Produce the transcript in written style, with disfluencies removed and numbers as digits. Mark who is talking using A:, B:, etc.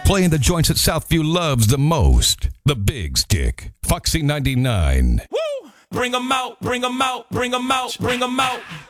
A: Playing the joints that Southview loves the most. The Big Stick. Foxy 99.
B: Woo! Bring 'em out, bring 'em out, bring 'em out, bring 'em out.